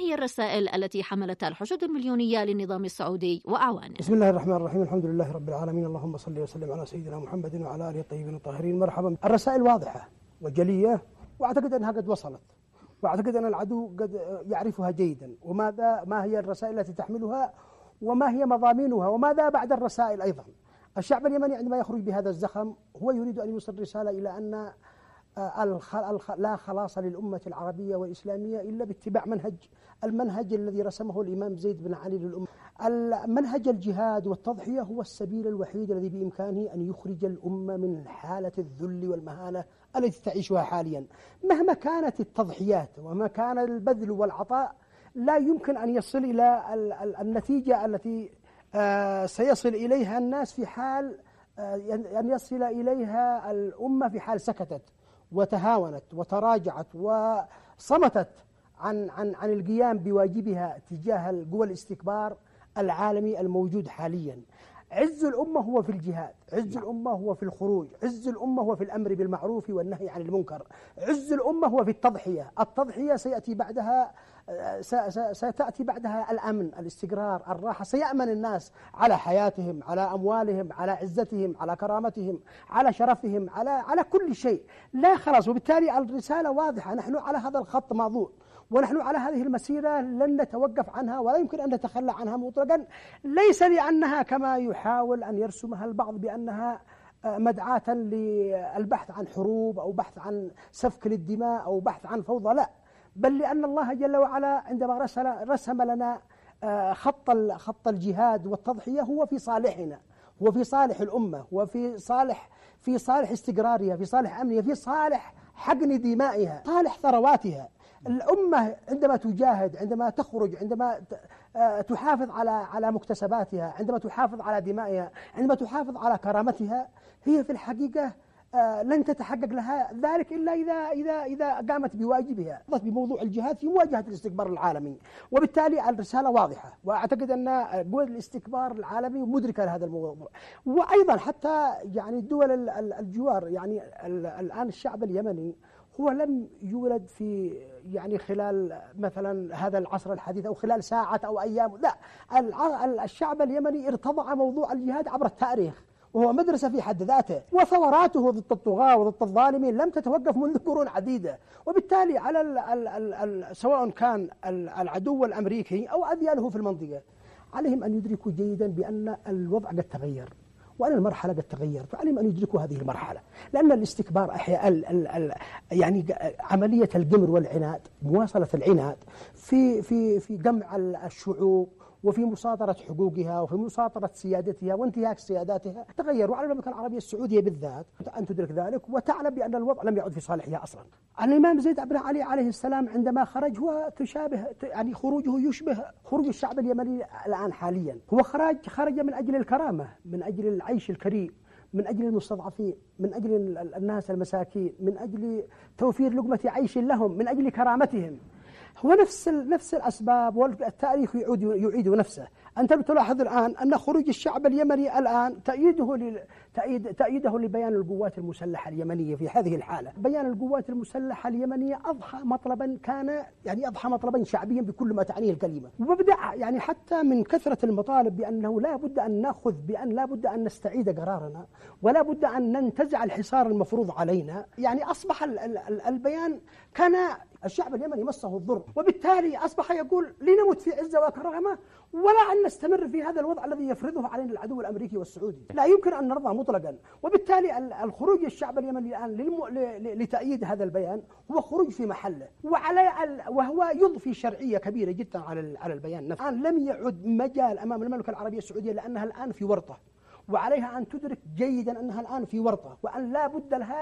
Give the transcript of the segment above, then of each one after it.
هي الرسائل التي حملتها الحشود المليونية للنظام السعودي وأعوانه؟ بسم الله الرحمن الرحيم، الحمد لله رب العالمين، اللهم صل وسلم على سيدنا محمد وعلى آله الطيبين الطاهرين. مرحبا. الرسائل واضحة وجلية، وأعتقد أنها قد وصلت، وأعتقد أن العدو قد يعرفها جيدا، ما هي الرسائل التي تحملها، وما هي مضامينها، وماذا بعد الرسائل أيضا. الشعب اليمني عندما يخرج بهذا الزخم هو يريد أن يوصل رسالة إلى أن لا خلاص للأمة العربية والإسلامية إلا باتباع المنهج الذي رسمه الإمام زيد بن علي للأمة. المنهج الجهاد والتضحية هو السبيل الوحيد الذي بإمكانه أن يخرج الأمة من حالة الذل والمهانة التي تعيشها حاليا. مهما كانت التضحيات وما كان البذل والعطاء، لا يمكن أن يصل إلى النتيجة التي سيصل إليها الناس في حال أن يصل إليها الأمة في حال سكتت وتهاونت وتراجعت وصمتت عن القيام بواجبها تجاه القوى الاستكبار العالمي الموجود حاليا. عز الأمة هو في الجهاد، عز الأمة هو في الخروج، عز الأمة هو في الأمر بالمعروف والنهي عن المنكر، عز الأمة هو في التضحية. التضحية ستأتي بعدها الأمن، الاستقرار، الراحة. سيأمن الناس على حياتهم، على أموالهم، على عزتهم، على كرامتهم، على شرفهم، على كل شيء. لا خلاص. وبالتالي الرسالة واضحة، نحن على هذا الخط ماضون، ونحن على هذه المسيرة لن نتوقف عنها ولا يمكن أن نتخلى عنها مطلقا. ليس لأنها كما يحاول أن يرسمها البعض بأنها مدعاة للبحث عن حروب أو بحث عن سفك للدماء أو بحث عن فوضى، لا، بل لأن الله جل وعلا عندما رسم لنا خط الجهاد والتضحية هو في صالحنا، هو في صالح الأمة، هو في صالح استقرارها، في صالح أمنها، في صالح حقن دمائها، صالح ثرواتها. الأمة عندما تجاهد، عندما تخرج، عندما تحافظ على مكتسباتها، عندما تحافظ على دمائها، عندما تحافظ على كرامتها، هي في الحقيقة لن تتحقق لها ذلك إلا إذا قامت بواجبها بموضوع الجهاد في مواجهة الاستكبار العالمي. وبالتالي الرسالة واضحة، وأعتقد أن قوى الاستكبار العالمي مدركة لهذا الموضوع. وأيضا حتى يعني دول الجوار، يعني الآن الشعب اليمني هو لم يولد في خلال مثلا هذا العصر الحديث أو خلال ساعات أو أيام، لا، الشعب اليمني ارتضع موضوع الجهاد عبر التاريخ، وهو مدرسة في حد ذاته، وثوراته ضد الطغاة وضد الظالمين لم تتوقف منذ قرون عديدة. وبالتالي على سواء كان العدو الأمريكي أو أذياله في المنطقة، عليهم أن يدركوا جيدا بأن الوضع قد تغير وأن المرحلة قد تغيرت، وعليهم أن يدركوا هذه المرحلة، لأن الاستكبار يعني عملية القمر والعناد، مواصلة العناد في جمع الشعوب وفي مصادرة حقوقها وفي مصادرة سيادتها وانتهاك سياداتها تغير. وعلى المملكة العربية السعودية بالذات أن تدرك ذلك وتعلم بأن الوضع لم يعد في صالحها أصلا. الإمام زيد بن علي عليه السلام عندما خرج هو خروجه يشبه خروج الشعب اليمني الآن حاليا. هو خرج من أجل الكرامة، من أجل العيش الكريم، من أجل المستضعفين، من أجل الناس المساكين، من أجل توفير لقمة عيش لهم، من أجل كرامتهم. هو نفس الأسباب، والتاريخ يعيد نفسه. أنت تلاحظ الآن أن خروج الشعب اليمني الآن تأييده لبيان القوات المسلحة اليمنية في هذه الحالة. بيان القوات المسلحة اليمنية أضحى مطلبا شعبيا بكل ما تعنيه الكلمة. وبدأ حتى من كثرة المطالب بأنه لا بد أن نأخذ، لا بد أن نستعيد قرارنا، ولا بد أن ننتزع الحصار المفروض علينا. أصبح البيان كان الشعب اليمني مسه الضر، وبالتالي أصبح يقول لنمت في عزة وكرامة ولا أن نستمر في هذا الوضع الذي يفرضه علينا العدو الأمريكي والسعودي. لا يمكن أن نرضى مطلقا. وبالتالي الخروج الشعب اليمني الآن لتأييد هذا البيان هو خروج في محله، وهو يضفي شرعية كبيرة جدا على البيان نفسه. الآن لم يعد مجال أمام المملكة العربية السعودية لأنها الآن في ورطة، وعليها أن تدرك جيدا أنها الآن في ورطة، وأن لا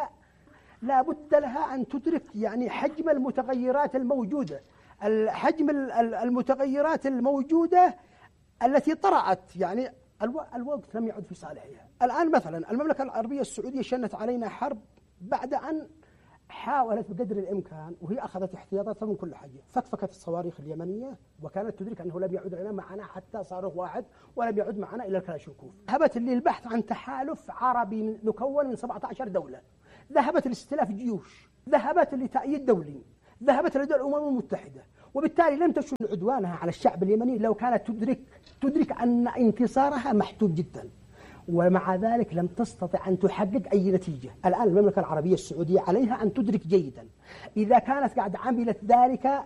بد لها أن تدرك حجم المتغيرات الموجودة، المتغيرات الموجودة التي طرأت. الوقت لم يعد في صالحها. الآن مثلا المملكة العربية السعودية شنت علينا حرب بعد أن حاولت بقدر الإمكان، وهي أخذت احتياطاتها من كل حاجة، فكفكت الصواريخ اليمنية، وكانت تدرك أنه لم يعد لنا معنا حتى صاروخ واحد، ولم يعد معنا إلا الكلاشينكوف. ذهبت للبحث عن تحالف عربي مكون من 17 دولة، ذهبت لاستلاف جيوش، ذهبت لتأييد دولي، ذهبت لدى الأمم المتحدة، وبالتالي لم تشن عدوانها على الشعب اليمني لو كانت تدرك أن انتصارها محتوم جدا، ومع ذلك لم تستطع أن تحقق أي نتيجة. الآن المملكة العربية السعودية عليها أن تدرك جيدا إذا كانت قاعدة عملت ذلك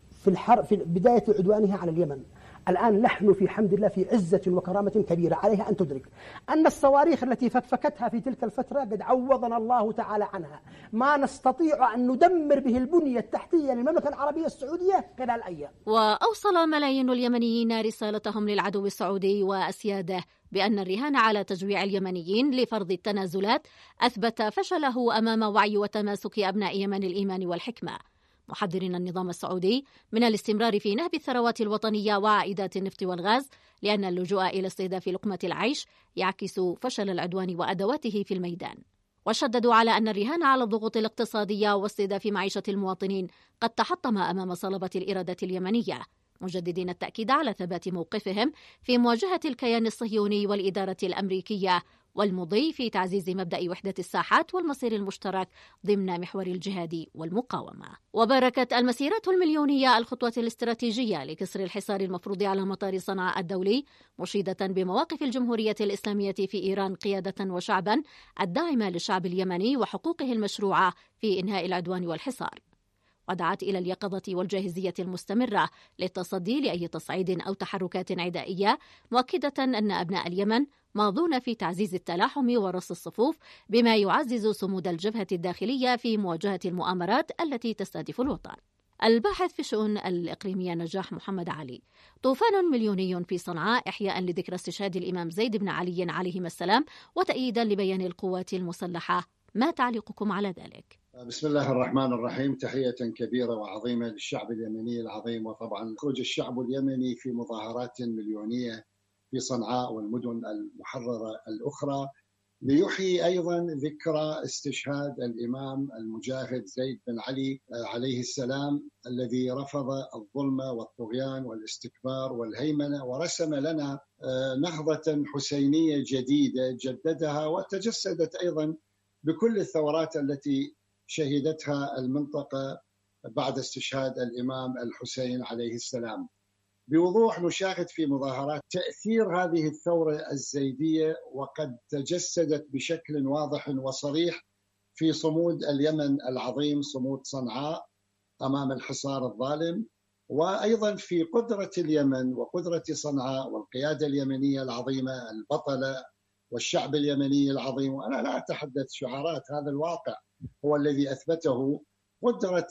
في بداية عدوانها على اليمن، الآن نحن في حمد الله في عزة وكرامة كبيرة، عليها أن تدرك أن الصواريخ التي فكفكتها في تلك الفترة قد عوضنا الله تعالى عنها ما نستطيع أن ندمر به البنية التحتية للمملكة العربية السعودية خلال أيام. وأوصل ملايين اليمنيين رسالتهم للعدو السعودي وأسياده بأن الرهان على تجويع اليمنيين لفرض التنازلات أثبت فشله أمام وعي وتماسك أبناء يمن الإيمان والحكمة، محذرين النظام السعودي من الاستمرار في نهب الثروات الوطنية وعائدات النفط والغاز، لأن اللجوء إلى استهداف لقمة العيش يعكس فشل العدوان وأدواته في الميدان. وشددوا على أن الرهان على الضغوط الاقتصادية واستهداف معيشة المواطنين قد تحطم أمام صلبة الإرادة اليمنية، مجددين التأكيد على ثبات موقفهم في مواجهة الكيان الصهيوني والإدارة الأمريكية، والمضي في تعزيز مبدأ وحدة الساحات والمصير المشترك ضمن محور الجهاد والمقاومة. وباركت المسيرات المليونية الخطوة الاستراتيجية لكسر الحصار المفروض على مطار صنعاء الدولي، مشيدة بمواقف الجمهورية الإسلامية في إيران قيادة وشعبا الداعمة للشعب اليمني وحقوقه المشروعة في إنهاء العدوان والحصار، ودعت إلى اليقظة والجاهزية المستمرة للتصدي لأي تصعيد أو تحركات عدائية، مؤكدة أن أبناء اليمن ماضون في تعزيز التلاحم ورص الصفوف بما يعزز صمود الجبهة الداخلية في مواجهة المؤامرات التي تستهدف الوطن. الباحث في الشؤون الإقليمية نجاح محمد علي: طوفان مليوني في صنعاء إحياء لذكرى استشهاد الإمام زيد بن علي عليهما السلام وتأييدا لبيان القوات المسلحة، ما تعليقكم على ذلك؟ بسم الله الرحمن الرحيم. تحية كبيرة وعظيمة للشعب اليمني العظيم، وطبعا خروج الشعب اليمني في مظاهرات مليونية في صنعاء والمدن المحررة الأخرى ليحيي أيضا ذكرى استشهاد الإمام المجاهد زيد بن علي عليه السلام، الذي رفض الظلم والطغيان والاستكبار والهيمنة ورسم لنا نهضة حسينية جديدة جددها وتجسدت أيضا بكل الثورات التي شهدتها المنطقة بعد استشهاد الإمام الحسين عليه السلام. بوضوح نشاهد في مظاهرات تأثير هذه الثورة الزيدية، وقد تجسدت بشكل واضح وصريح في صمود اليمن العظيم، صمود صنعاء أمام الحصار الظالم، وأيضا في قدرة اليمن وقدرة صنعاء والقيادة اليمنية العظيمة البطلة والشعب اليمني العظيم. وأنا لا أتحدث شعارات، هذا الواقع هو الذي أثبته قدرة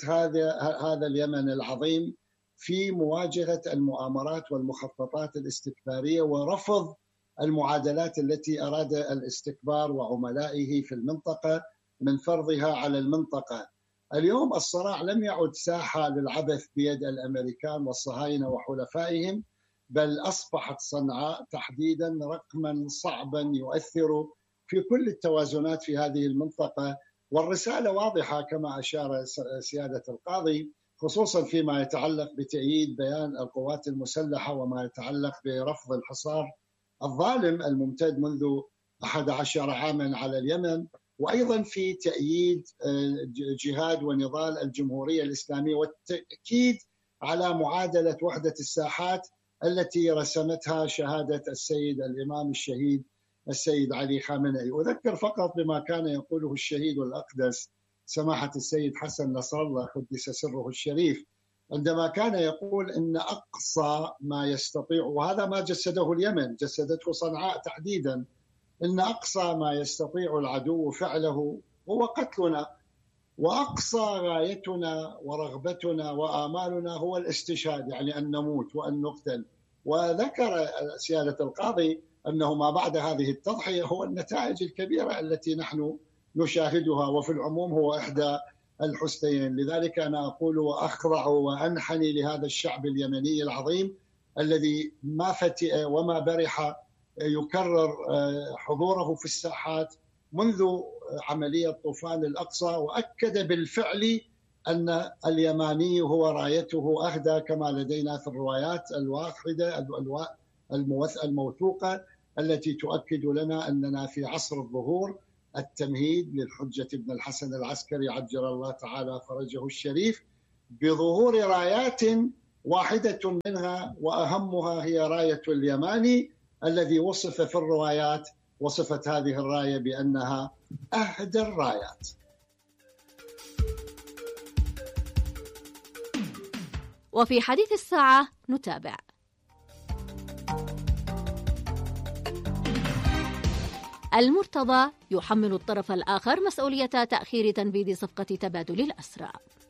هذا اليمن العظيم في مواجهة المؤامرات والمخططات الاستكبارية ورفض المعادلات التي أراد الاستكبار وعملائه في المنطقة من فرضها على المنطقة. اليوم الصراع لم يعد ساحة للعبث بيد الأمريكان والصهاينة وحلفائهم، بل أصبحت صنعاء تحديدا رقما صعبا يؤثر في كل التوازنات في هذه المنطقة. والرسالة واضحة كما أشار سيادة القاضي، خصوصا فيما يتعلق بتأييد بيان القوات المسلحة وما يتعلق برفض الحصار الظالم الممتد منذ 11 عاما على اليمن، وأيضا في تأييد جهاد ونضال الجمهورية الإسلامية والتأكيد على معادلة وحدة الساحات التي رسمتها شهادة السيد الإمام الشهيد السيد علي خامنئي. أذكر فقط بما كان يقوله الشهيد الأقدس سماحة السيد حسن نصر الله قدس سره الشريف، عندما كان يقول إن أقصى ما يستطيع، وهذا ما جسده اليمن، جسدته صنعاء تحديدا، إن أقصى ما يستطيع العدو فعله هو قتلنا، وأقصى غايتنا ورغبتنا وآمالنا هو الاستشهاد، يعني أن نموت وأن نقتل. وذكر سيادة القاضي أنه ما بعد هذه التضحية هو النتائج الكبيرة التي نحن نشاهدها، وفي العموم هو إحدى الحسنيين. لذلك أنا أقول وأخضع وأنحني لهذا الشعب اليمني العظيم الذي ما فتئ وما برح يكرر حضوره في الساحات منذ عملية طوفان الأقصى، وأكد بالفعل أن اليماني هو رايته أهدى، كما لدينا في الروايات الواحدة الموثوقة التي تؤكد لنا أننا في عصر الظهور، التمهيد للحجة بن الحسن العسكري عجل الله تعالى فرجه الشريف، بظهور رايات واحدة منها وأهمها هي راية اليماني الذي وصف في الروايات، وصفت هذه الراية بأنها أهدى الرايات. وفي حديث الساعة نتابع: المرتضى يحمل الطرف الآخر مسؤولية تأخير تنفيذ صفقة تبادل الأسرى.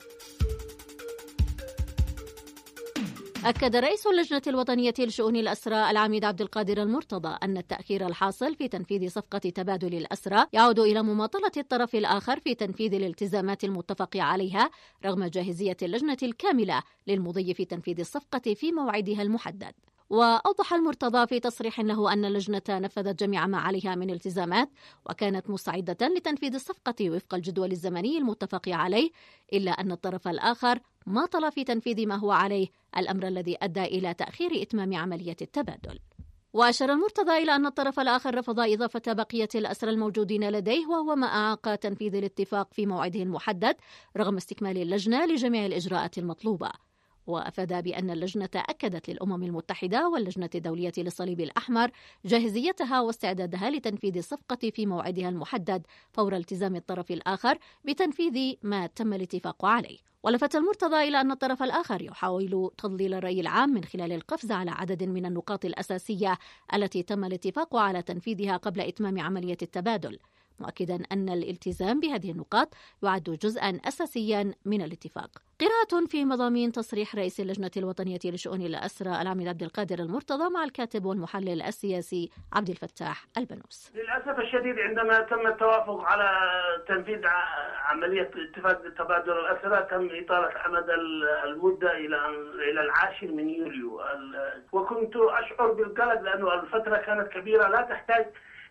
أكد رئيس اللجنة الوطنية لشؤون الأسرى العميد عبد القادر المرتضى أن التأخير الحاصل في تنفيذ صفقة تبادل الأسرى يعود إلى مماطلة الطرف الآخر في تنفيذ الالتزامات المتفق عليها رغم جاهزية اللجنة الكاملة للمضي في تنفيذ الصفقة في موعدها المحدد. وأوضح المرتضى في تصريح له أن اللجنة نفذت جميع ما عليها من التزامات وكانت مستعدة لتنفيذ الصفقة وفق الجدول الزمني المتفق عليه، إلا أن الطرف الآخر ماطل في تنفيذ ما هو عليه، الأمر الذي أدى إلى تأخير إتمام عملية التبادل. وأشار المرتضى إلى أن الطرف الآخر رفض إضافة بقية الأسرى الموجودين لديه، وهو ما أعاق تنفيذ الاتفاق في موعده المحدد رغم استكمال اللجنة لجميع الإجراءات المطلوبة. وأفاد بأن اللجنة أكدت للأمم المتحدة واللجنة الدولية للصليب الأحمر جاهزيتها واستعدادها لتنفيذ الصفقة في موعدها المحدد فور التزام الطرف الآخر بتنفيذ ما تم الاتفاق عليه. ولفت المرتضى إلى أن الطرف الآخر يحاول تضليل الرأي العام من خلال القفز على عدد من النقاط الأساسية التي تم الاتفاق على تنفيذها قبل إتمام عملية التبادل، مؤكدا أن الالتزام بهذه النقاط يعد جزءا أساسيا من الاتفاق. قراءة في مضامين تصريح رئيس اللجنة الوطنية لشؤون الأسرى العميد عبد القادر المرتضى مع الكاتب والمحلل السياسي عبد الفتاح البنوس. للأسف الشديد عندما تم التوافق على تنفيذ عملية اتفاق تبادل الأسرى تم إطالة أمد المدة إلى 10 يوليو، وكنت أشعر بالقلق لأنه الفترة كانت كبيرة لا تحتاج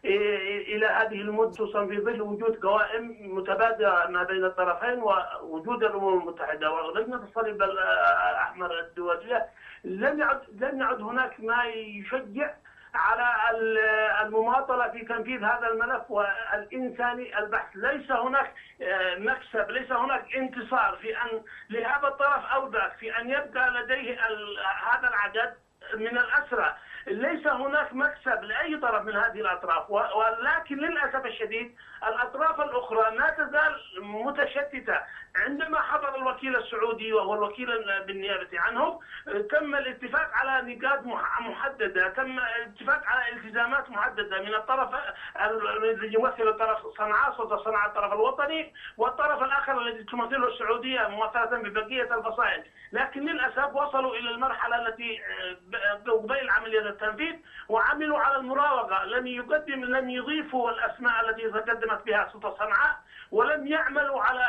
إلى هذه المدة، خصوصا في ظل وجود قوائم متبادلة ما بين الطرفين ووجود الأمم المتحدة ولجنة الصليب الأحمر الدولية. لم يعد هناك ما يشجع على المماطلة في تنفيذ هذا الملف والإنساني البحث. ليس هناك مكسب، ليس هناك انتصار في أن لهذا الطرف أو ذاك في أن يبقى لديه هذا العدد من الأسرى. ليس هناك مكسب لأي طرف من هذه الأطراف، ولكن للأسف الشديد الأطراف الأخرى ما تزال متشتتة. عندما حضر الوكيل السعودي وهو الوكيل بالنيابة عنهم تم الاتفاق على نقاط محددة، تم الاتفاق على التزامات محددة من الطرف الذي يمثل الطرف صنعاء سلطة صنعاء الطرف الوطني، والطرف الآخر الذي تمثله السعودية ممثلة ببقية الفصائل. لكن للأسف وصلوا إلى المرحلة التي قبيل عملية التنفيذ وعملوا على المراوغة، لم يضيفوا الأسماء التي تقدمت بها سلطة صنعاء، ولم يعملوا على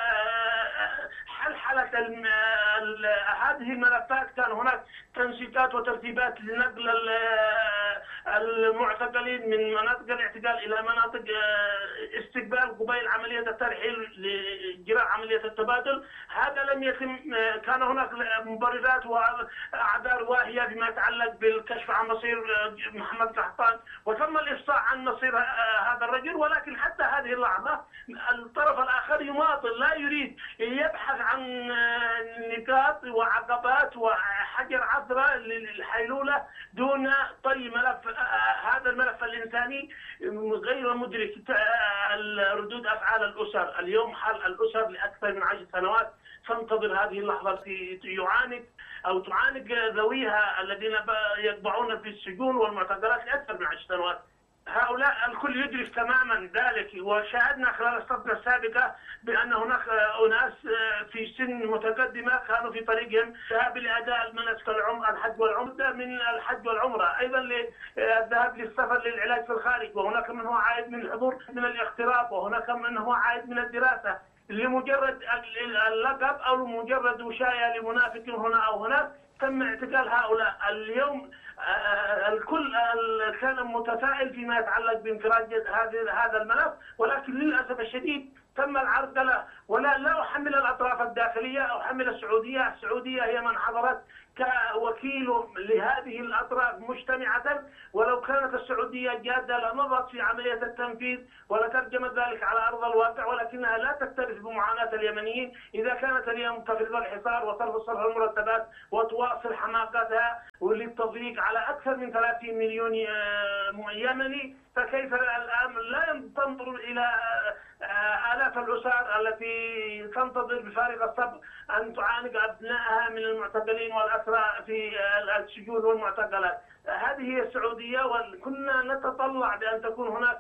حلحلة هذه الملفات. كان هناك تنسيقات وترتيبات لنقل المعتقلين من مناطق الاعتقال إلى مناطق استقبال قبيل عملية الترحيل لإجراء عملية التبادل. هذا لم يتم. كان هناك مبررات وأعذار واهية فيما يتعلق بالكشف عن مصير محمد قحطان، وتم الإفصاح عن مصير هذا الرجل. ولكن حتى هذه اللحظة الطرف الآخر يماطل، لا يريد يبحث عن نقاط وعقبات وحجر عثرة للحيلولة دون طي ملف هذا الملف الإنساني، غير مدرك ردود أفعال الأسر. اليوم حال الأسر لأكثر من 10 سنوات تنتظر هذه اللحظة التي تعانق ذويها الذين يقبعون في السجون والمعتقلات لأكثر من 10 سنوات. هؤلاء الكل يدرك تماما ذلك، وشاهدنا خلال الفترة السابقة بأن هناك أناس في سن متقدمة كانوا في طريقهم الذهاب لأداء مناسك الحج والعمرة من الحج والعمرة، أيضا للذهاب للسفر للعلاج في الخارج، وهناك من هو عائد من الحضور من الاغتراب، وهناك من هو عائد من الدراسة لمجرد اللقب أو لمجرد وشاية لمنافق هنا أو هناك. تم اعتقال هؤلاء. اليوم الكل كان متفائل فيما يتعلق بانفراج هذا الملف، ولكن للأسف الشديد تم العرقلة لا أحمل الأطراف الداخلية، أحمل السعودية. السعودية هي من حضرت كوكيل لهذه الأطراف مجتمعة، ولو كانت السعودية جادة لمضت في عملية التنفيذ ولترجمت ذلك على أرض الواقع، ولكنها لا تكترث بمعاناة اليمنيين. إذا كانت اليوم تفرض الحصار وصرف المرتبات وتواصل حماقتها وللتضييق على أكثر من 30 مليون يمني، فكيف الآن لا تنظر إلى آلاف الأسر التي تنتظر بفارغ الصبر أن تعانق أبنائها من المعتقلين والأسرى في السجون والمعتقلات؟ هذه هي السعودية، وكنا نتطلع بأن تكون هناك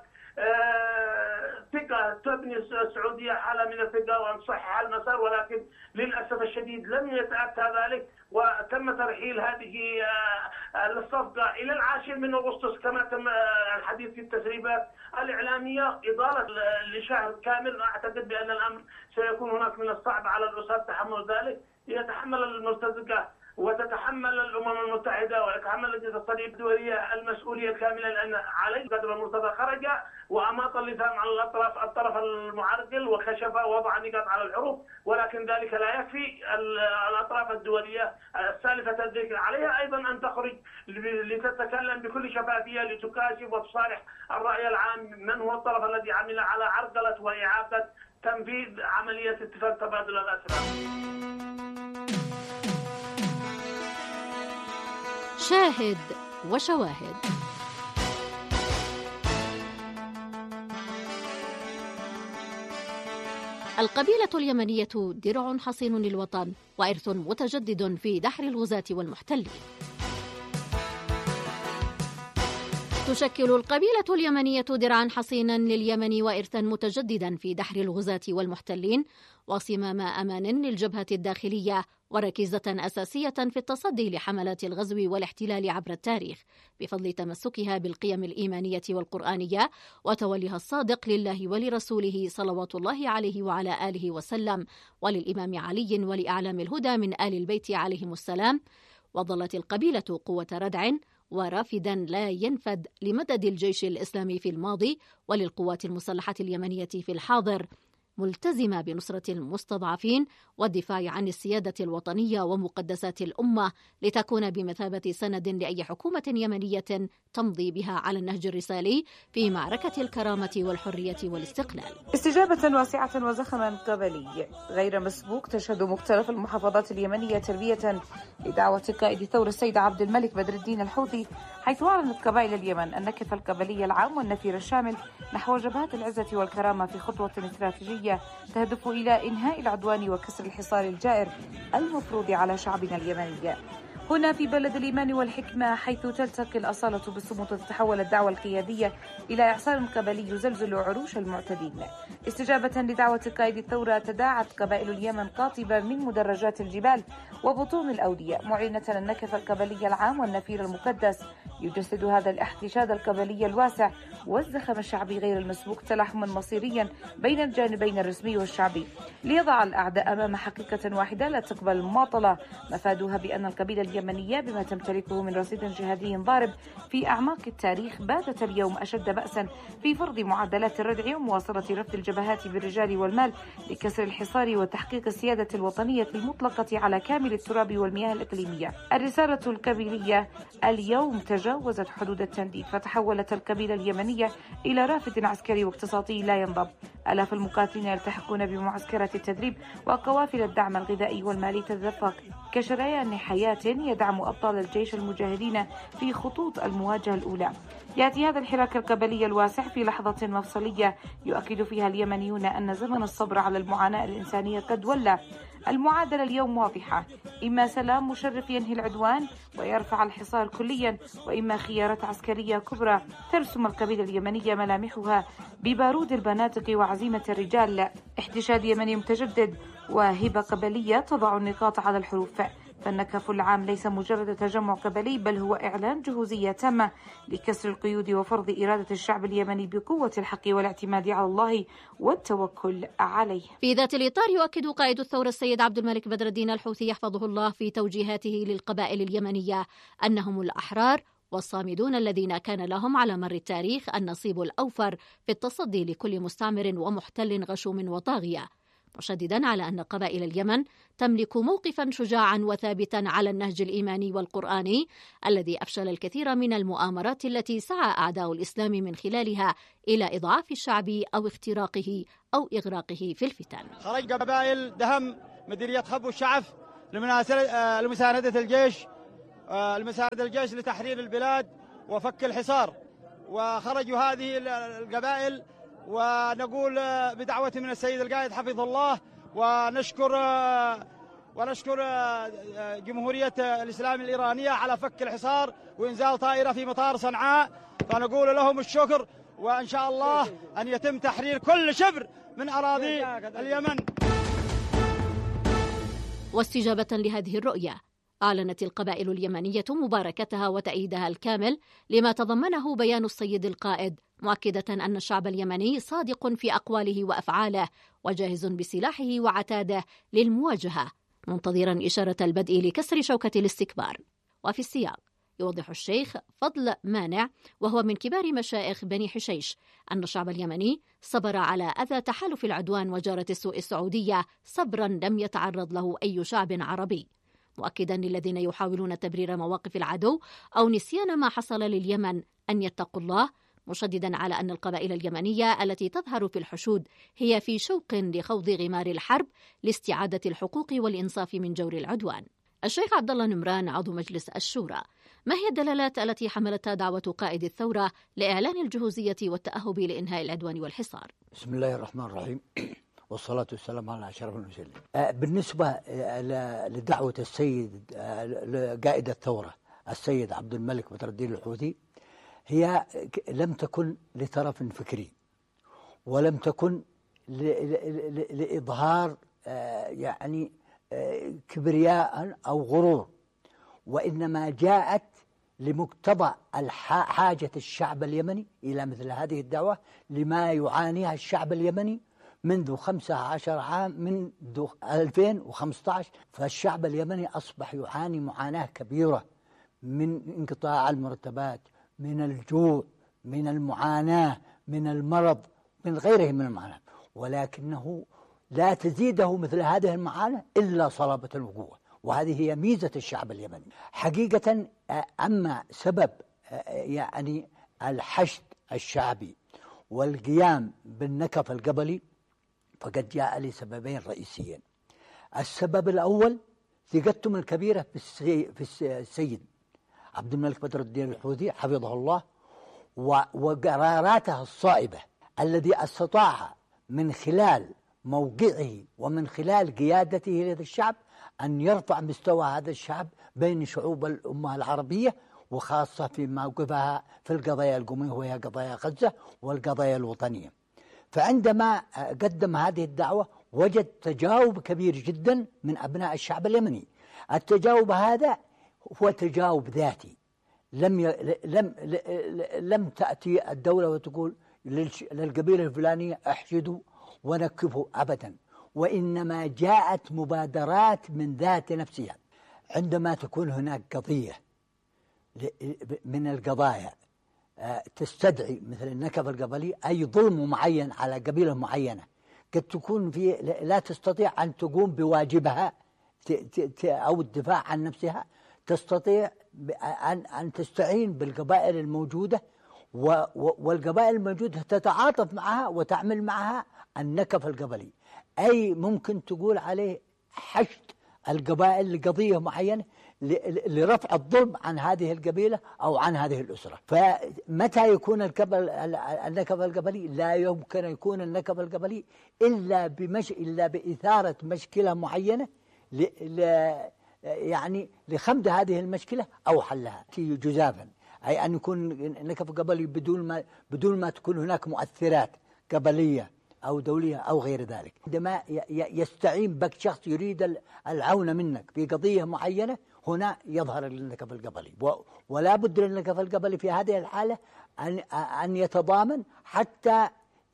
ثقة تبني السعودية حالة من الثقة وأن تصحح المسار، ولكن للأسف الشديد لم يتأتى ذلك، وتم ترحيل هذه الصفقة إلى 10 أغسطس كما تم الحديث في التسريبات الإعلامية، إضافة لشهر كامل. أعتقد بأن الأمر سيكون هناك من الصعب على الأسر تحمل ذلك. يتحمل المرتزقة وتتحمل الأمم المتحدة ويتحمل لجنة الصليب الدولية المسؤولية الكاملة، لأن علي قدر المرتضى خرج وأماط اللثام على الطرف المعرقل وكشف ووضع نقاط على الحروف، ولكن ذلك لا يكفي. الأطراف الدولية السالفة الذكر عليها أيضا أن تخرج لتتكلم بكل شفافية لتكاشف وتصالح الرأي العام من هو الطرف الذي عمل على عرقلة وإعاقة تنفيذ عملية اتفاق تبادل الأسرى. شاهد وشواهد. القبيلة اليمنية درع حصين للوطن وإرث متجدد في دحر الغزاة والمحتلين. تشكل القبيلة اليمنية درعا حصينا لليمن وإرثا متجددا في دحر الغزاة والمحتلين، وصمام أمان للجبهة الداخلية، وركيزة أساسية في التصدي لحملات الغزو والاحتلال عبر التاريخ، بفضل تمسكها بالقيم الإيمانية والقرآنية وتوليها الصادق لله ولرسوله صلوات الله عليه وعلى آله وسلم، وللإمام علي ولأعلام الهدى من آل البيت عليهم السلام. وظلت القبيلة قوة ردع ورافدا لا ينفد لمدد الجيش الإسلامي في الماضي وللقوات المسلحة اليمنية في الحاضر، ملتزمة بنصرة المستضعفين والدفاع عن السيادة الوطنية ومقدسات الأمة، لتكون بمثابة سند لأي حكومة يمنية تمضي بها على النهج الرسالي في معركة الكرامة والحرية والاستقلال. استجابة واسعة وزخما قبلي غير مسبوق تشهد مختلف المحافظات اليمنية تلبية لدعوة قائد الثورة السيد عبد الملك بدر الدين الحوثي، حيث أعلنت قبائل اليمن النكف القبلي العام والنفير الشامل نحو جبهات العزة والكرامة في خطوة استراتيجية تهدف إلى إنهاء العدوان وكسر الحصار الجائر المفروض على شعبنا اليمني. هنا في بلد الإيمان والحكمة، حيث تلتقي الأصالة بالصمود وتتحول الدعوة القيادية إلى إعصار قبلي يزلزل عروش المعتدين. استجابة لدعوة قائد الثورة تداعت قبائل اليمن قاطبة من مدرجات الجبال وبطون الأودية، معلنة النكف القبلي العام والنفير المقدس، يجسد هذا الاحتشاد القبلي الواسع والزخم الشعبي غير المسبوق تلاحما مصيريا بين الجانبين الرسمي والشعبي، ليضع الأعداء أمام حقيقة واحدة لا تقبل المماطلة، مفادها بأن القبيلة اليمنية بما تمتلكه من رصيد جهادي ضارب في أعماق التاريخ باتت اليوم أشد بأسا في فرض معدلات الردع ومواصلة رفض الجبهات بالرجال والمال لكسر الحصار وتحقيق السيادة الوطنية المطلقة على كامل التراب والمياه الإقليمية. الرسالة القبيلية اليوم تجاوزت حدود التنديد، فتحولت القبيلة اليمنية إلى رافد عسكري واقتصادي لا ينضب. آلاف المقاتلين يلتحقون بمعسكرات التدريب وقوافل الدعم الغذائي والمالي تتدفق كشريان حياة يدعم أبطال الجيش المجاهدين في خطوط المواجهة الأولى. يأتي هذا الحراك القبلي الواسع في لحظة مفصلية يؤكد فيها اليمنيون أن زمن الصبر على المعاناة الإنسانية قد ولى. المعادلة اليوم واضحة، إما سلام مشرف ينهي العدوان ويرفع الحصار كليا، وإما خيارات عسكرية كبرى ترسم القبيلة اليمنية ملامحها ببارود البنادق وعزيمة الرجال. احتشاد يمني متجدد وهبة قبلية تضع النقاط على الحروف، فالنكف العام ليس مجرد تجمع قبلي، بل هو إعلان جهوزية تامة لكسر القيود وفرض إرادة الشعب اليمني بقوة الحق والاعتماد على الله والتوكل عليه. في ذات الإطار يؤكد قائد الثورة السيد عبد الملك بدر الدين الحوثي يحفظه الله في توجيهاته للقبائل اليمنية أنهم الأحرار والصامدون الذين كان لهم على مر التاريخ النصيب الأوفر في التصدي لكل مستعمر ومحتل غشوم وطاغية، مشددا على أن قبائل اليمن تملك موقفا شجاعا وثابتا على النهج الإيماني والقرآني الذي أفشل الكثير من المؤامرات التي سعى أعداء الإسلام من خلالها إلى إضعاف الشعب أو اختراقه أو إغراقه في الفتن. خرج قبائل دهم مديرية خب والشعف لمساندة الجيش لتحرير البلاد وفك الحصار، وخرجوا هذه القبائل ونقول بدعوة من السيد القائد حفظه الله، ونشكر جمهورية الإسلام الإيرانية على فك الحصار وإنزال طائرة في مطار صنعاء، فنقول لهم الشكر، وإن شاء الله أن يتم تحرير كل شبر من أراضي اليمن. واستجابة لهذه الرؤية أعلنت القبائل اليمنية مباركتها وتأييدها الكامل لما تضمنه بيان السيد القائد، مؤكدة أن الشعب اليمني صادق في أقواله وأفعاله وجاهز بسلاحه وعتاده للمواجهة، منتظرا إشارة البدء لكسر شوكة الاستكبار. وفي السياق يوضح الشيخ فضل مانع وهو من كبار مشايخ بني حشيش أن الشعب اليمني صبر على أذى تحالف العدوان وجارة السوء السعودية صبرا لم يتعرض له أي شعب عربي، مؤكدا للذين يحاولون تبرير مواقف العدو أو نسيان ما حصل لليمن أن يتقوا الله، مشددا على أن القبائل اليمنية التي تظهر في الحشود هي في شوق لخوض غمار الحرب لاستعادة الحقوق والإنصاف من جور العدوان. الشيخ عبد الله نمران عضو مجلس الشورى: ما هي الدلالات التي حملتها دعوة قائد الثورة لإعلان الجهوزية والتأهب لإنهاء العدوان والحصار؟ بسم الله الرحمن الرحيم، والصلاة والسلام على أشرف المرسلين. بالنسبة لدعوة السيد قائد الثورة السيد عبد الملك بدر الدين الحوثي، هي لم تكن لطرف فكري ولم تكن لإظهار يعني كبرياء أو غرور، وإنما جاءت لمقتضى حاجة الشعب اليمني إلى مثل هذه الدعوة لما يعانيها الشعب اليمني منذ 15 عام، منذ 2015. فالشعب اليمني أصبح يعاني معاناة كبيرة من انقطاع المرتبات، من الجوع، من المعاناة، من المرض، من غيره من المعاناة، ولكنه لا تزيده مثل هذه المعاناة إلا صلابة الوقوع، وهذه هي ميزة الشعب اليمني حقيقة. أما سبب يعني الحشد الشعبي والقيام بالنكف القبلي فقد جاء لسببين رئيسيين. السبب الأول ثقتهم الكبيرة في السيد عبد الملك بدر الدين الحوثي حفظه الله وقراراته الصائبة الذي استطاع من خلال موقعه ومن خلال قيادته لهذا الشعب أن يرفع مستوى هذا الشعب بين شعوب الأمة العربية، وخاصة في موقفها في القضايا القومية وهي قضايا غزة والقضايا الوطنية. فعندما قدم هذه الدعوة وجد تجاوب كبير جدا من أبناء الشعب اليمني. التجاوب هذا هو تجاوب ذاتي، لم تأتي الدولة وتقول للقبيلة الفلانية احشدوا ونكفوا أبدا، وإنما جاءت مبادرات من ذات نفسها. عندما تكون هناك قضية من القضايا تستدعي مثل النكب القبلي أي ظلم معين على قبيلة معينة، قد تكون لا تستطيع أن تقوم بواجبها أو الدفاع عن نفسها، تستطيع أن تستعين بالقبائل الموجودة، والقبائل الموجودة تتعاطف معها وتعمل معها النكف القبلي، أي ممكن تقول عليه حشد القبائل لقضية معينة لرفع الظلم عن هذه القبيلة أو عن هذه الأسرة. فمتى يكون النكف القبلي؟ لا يمكن يكون النكف القبلي إلا بإثارة مشكلة معينة يعني لخمد هذه المشكلة أو حلها جزافا، أي أن يكون النكف القبلي بدون ما تكون هناك مؤثرات قبلية أو دولية أو غير ذلك. عندما يستعين بك شخص يريد العون منك في قضية معينة، هنا يظهر النكف القبلي، ولا بد للنكف القبلي في هذه الحالة أن يتضامن حتى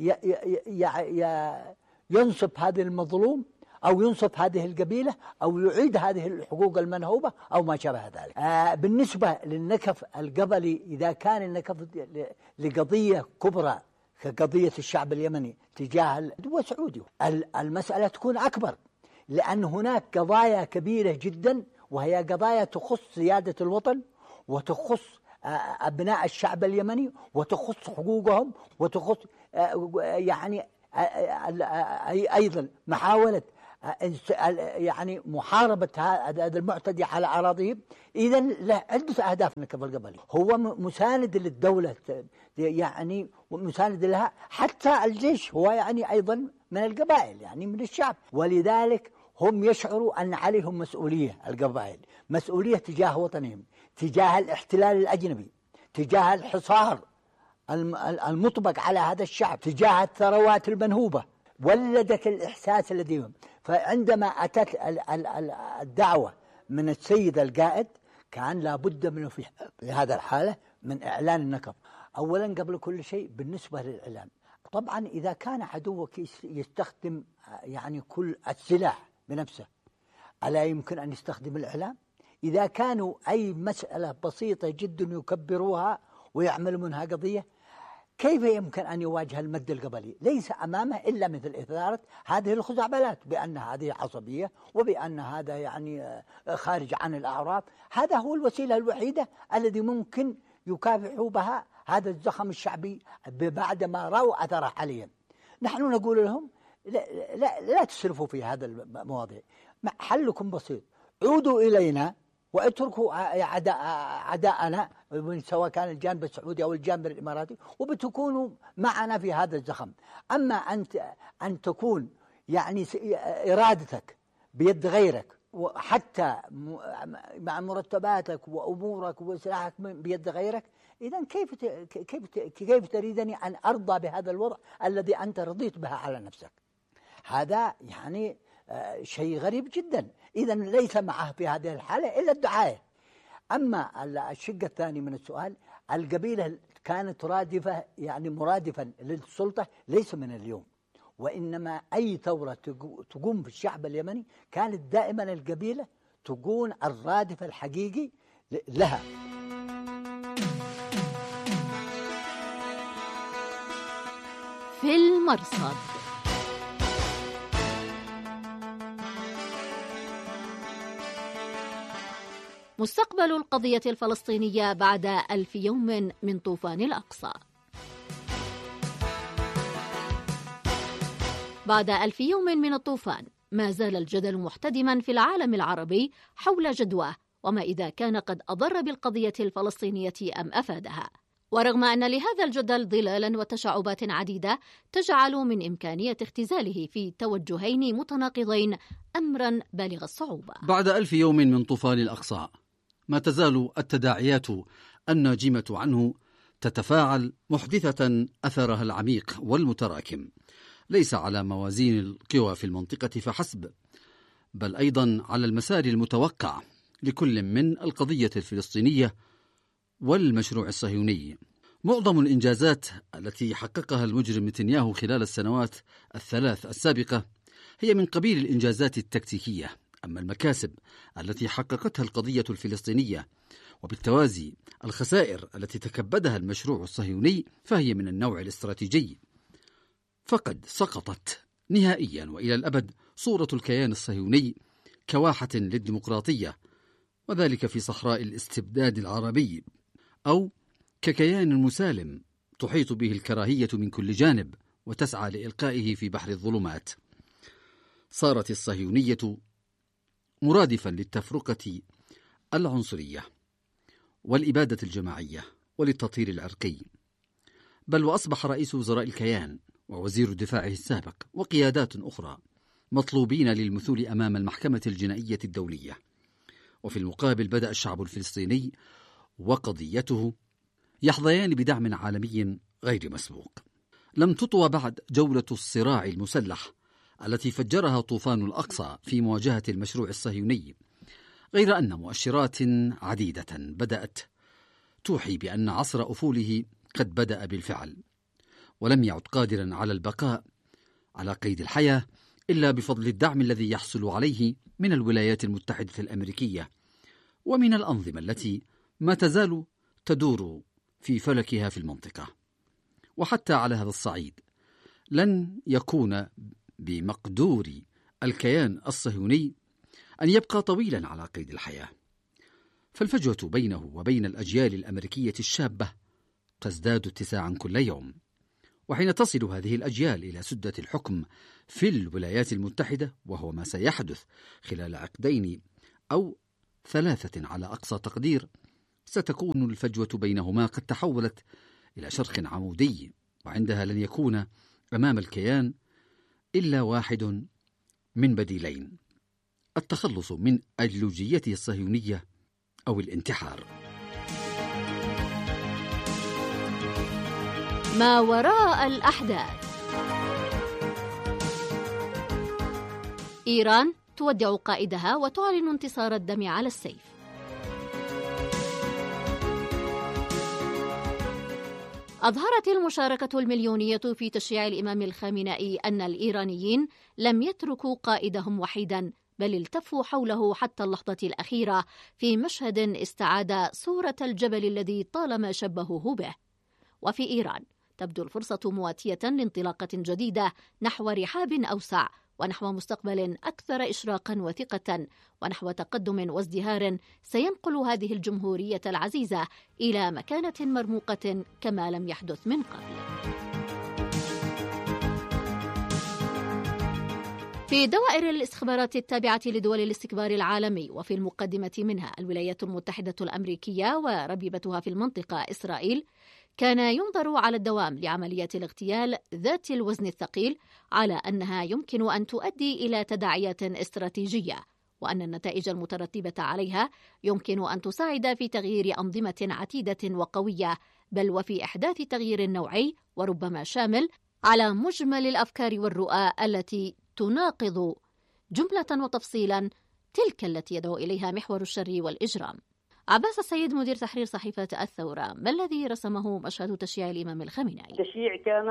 ينصف هذا المظلوم أو ينصف هذه القبيلة أو يعيد هذه الحقوق المنهوبة أو ما شابه ذلك. بالنسبة للنكف القبلي، إذا كان النكف لقضية كبرى كقضية الشعب اليمني تجاه العدو السعودي، المسألة تكون أكبر، لأن هناك قضايا كبيرة جدا، وهي قضايا تخص سيادة الوطن وتخص أبناء الشعب اليمني وتخص حقوقهم وتخص يعني أيضا محاولة يعني محاربة هذا المعتدي على أراضيهم. إذا له عدة أهداف النكب القبلي، هو مساند للدولة، يعني مساند لها، حتى الجيش هو يعني أيضا من القبائل، يعني من الشعب، ولذلك هم يشعروا أن عليهم مسؤولية، القبائل مسؤولية تجاه وطنهم، تجاه الاحتلال الأجنبي، تجاه الحصار المطبق على هذا الشعب، تجاه الثروات المنهوبة. ولدت الإحساس لديهم. فعندما أتت الدعوة من السيد القائد كان لابد منه في هذا الحالة من إعلان النكب. أولا قبل كل شيء بالنسبة للإعلام، طبعا إذا كان عدوك يستخدم يعني كل السلاح بنفسه، ألا يمكن أن يستخدم الإعلام؟ إذا كانوا أي مسألة بسيطة جدا يكبروها ويعملوا منها قضية، كيف يمكن أن يواجه المد القبلي؟ ليس أمامه إلا مثل إثارة هذه الخزعبلات بأن هذه عصبية وبأن هذا يعني خارج عن الأعراف. هذا هو الوسيلة الوحيدة الذي ممكن يكافحوا بها هذا الزخم الشعبي بعدما رأوا أثره عليهم. نحن نقول لهم لا تسرفوا في هذا المواضيع، حلكم بسيط، عودوا إلينا واتركوا عداءنا سواء كان الجانب السعودي أو الجانب الإماراتي، وبتكونوا معنا في هذا الزخم. أما أن تكون يعني إرادتك بيد غيرك، وحتى مع مرتباتك وأمورك وسلاحك بيد غيرك، إذن كيف تريدني أن أرضى بهذا الوضع الذي أنت رضيت بها على نفسك؟ هذا يعني شيء غريب جدا. إذن ليس معه في هذه الحالة إلا الدعاية. أما الشق الثاني من السؤال، القبيلة كانت رادفة يعني مرادفا للسلطة ليس من اليوم، وإنما أي ثورة تقوم في الشعب اليمني كانت دائما القبيلة تكون الرادف الحقيقي لها. في المرصد. مستقبل القضية الفلسطينية بعد 1000 يوم من طوفان الأقصى. بعد 1000 يوم من الطوفان ما زال الجدل محتدما في العالم العربي حول جدواه، وما إذا كان قد أضر بالقضية الفلسطينية أم أفادها. ورغم أن لهذا الجدل ظلالا وتشعبات عديدة تجعل من إمكانية اختزاله في توجهين متناقضين أمرا بالغ الصعوبة. بعد 1000 يوم من طوفان الأقصى ما تزال التداعيات الناجمة عنه تتفاعل، محدثة أثرها العميق والمتراكم، ليس على موازين القوى في المنطقة فحسب، بل أيضا على المسار المتوقع لكل من القضية الفلسطينية والمشروع الصهيوني. معظم الإنجازات التي حققها المجرم نتنياهو خلال السنوات الثلاث السابقة هي من قبيل الإنجازات التكتيكية، أما المكاسب التي حققتها القضية الفلسطينية وبالتوازي الخسائر التي تكبدها المشروع الصهيوني فهي من النوع الاستراتيجي. فقد سقطت نهائيا وإلى الأبد صورة الكيان الصهيوني كواحة للديمقراطية، وذلك في صحراء الاستبداد العربي، أو ككيان مسالم تحيط به الكراهية من كل جانب وتسعى لإلقائه في بحر الظلمات. صارت الصهيونية مرادفا للتفرقة العنصرية والإبادة الجماعية وللتطهير العرقي، بل وأصبح رئيس وزراء الكيان ووزير دفاعه السابق وقيادات أخرى مطلوبين للمثول أمام المحكمة الجنائية الدولية. وفي المقابل بدأ الشعب الفلسطيني وقضيته يحظيان بدعم عالمي غير مسبوق. لم تطوى بعد جولة الصراع المسلح التي فجرها طوفان الأقصى في مواجهة المشروع الصهيوني، غير أن مؤشرات عديدة بدأت توحي بأن عصر أفوله قد بدأ بالفعل، ولم يعد قادرا على البقاء على قيد الحياة إلا بفضل الدعم الذي يحصل عليه من الولايات المتحدة الأمريكية ومن الأنظمة التي ما تزال تدور في فلكها في المنطقة. وحتى على هذا الصعيد لن يكون بمقدور الكيان الصهيوني أن يبقى طويلا على قيد الحياة، فالفجوة بينه وبين الأجيال الأمريكية الشابة تزداد اتساعا كل يوم. وحين تصل هذه الأجيال إلى سدة الحكم في الولايات المتحدة، وهو ما سيحدث خلال عقدين أو 3 على أقصى تقدير، ستكون الفجوة بينهما قد تحولت إلى شرخ عمودي، وعندها لن يكون أمام الكيان إلا واحد من بديلين: التخلص من أيديولوجيته الصهيونية أو الانتحار. ما وراء الأحداث. إيران تودع قائدها وتعلن انتصار الدم على السيف. أظهرت المشاركة المليونية في تشييع الإمام الخامنئي أن الإيرانيين لم يتركوا قائدهم وحيدا، بل التفوا حوله حتى اللحظة الأخيرة في مشهد استعاد صورة الجبل الذي طالما شبهوه به. وفي إيران تبدو الفرصة مواتية لانطلاقة جديدة نحو رحاب أوسع، ونحو مستقبل أكثر إشراقا وثقة، ونحو تقدم وازدهار سينقل هذه الجمهورية العزيزة إلى مكانة مرموقة كما لم يحدث من قبل. في دوائر الاستخبارات التابعة لدول الاستكبار العالمي، وفي المقدمة منها الولايات المتحدة الأمريكية وربيبتها في المنطقة إسرائيل، كان ينظر على الدوام لعمليات الاغتيال ذات الوزن الثقيل على أنها يمكن أن تؤدي إلى تداعيات استراتيجية، وأن النتائج المترتبة عليها يمكن أن تساعد في تغيير أنظمة عتيدة وقوية، بل وفي إحداث تغيير نوعي وربما شامل على مجمل الأفكار والرؤى التي تناقض جملة وتفصيلا تلك التي يدعو إليها محور الشر والإجرام. عباس السيد، مدير تحرير صحيفة الثورة، ما الذي رسمه مشهد تشييع الإمام الخامنئي؟ التشييع كان